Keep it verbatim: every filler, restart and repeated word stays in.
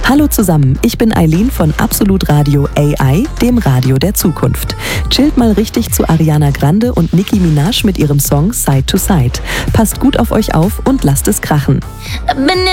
Hallo zusammen, ich bin Eileen von Absolut Radio A I, dem Radio der Zukunft. Chillt mal richtig zu Ariana Grande und Nicki Minaj mit ihrem Song Side to Side. Passt gut auf euch auf und lasst es krachen. Bin